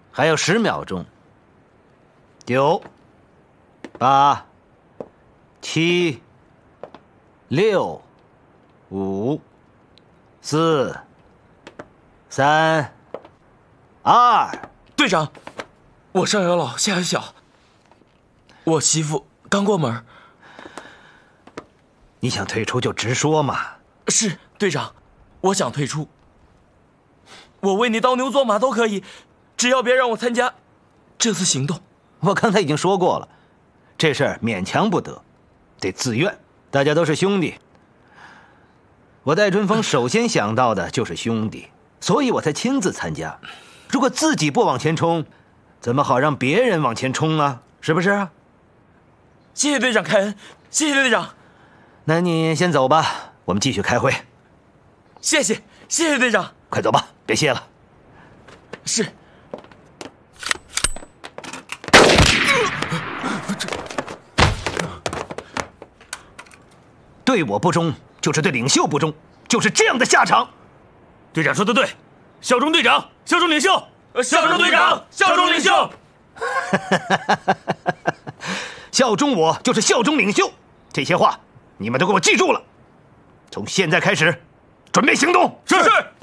还有10秒钟。9、8、7、6、5、4、3、2。 队长，我上有老下有小，我媳妇刚过门。 你想退出就直说嘛。 是队长，我想退出。我为你刀牛做马都可以，只要别让我参加这次行动。 我刚才已经说过了，这事儿勉强不得，得自愿。大家都是兄弟，我戴春风首先想到的就是兄弟，所以我才亲自参加。如果自己不往前冲，怎么好让别人往前冲啊？是不是啊？ 谢谢队长开恩，谢谢队长。 那你先走吧，我们继续开会。 谢谢队长。 快走吧，别歇了。 是。 对我不忠，就是对领袖不忠，就是这样的下场。 队长说的对，效忠队长，效忠领袖， 效忠队长，效忠领袖。 效忠我就是效忠领袖，这些话你们都给我记住了。从现在开始，准备行动。 是。